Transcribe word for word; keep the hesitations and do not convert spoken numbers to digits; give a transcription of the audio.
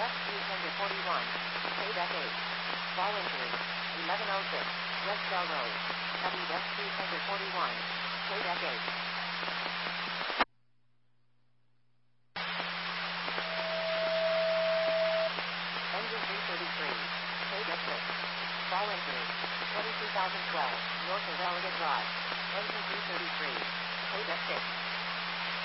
West three forty-one, paid F eight. Ball injury, eleven oh six, West Bell Road. W West three forty-one, paid F eight. Engine three thirty-three, paid F six. Ball injury, twenty-two thousand twelve, north of Elliott Drive. Engine three thirty-three, paid F six.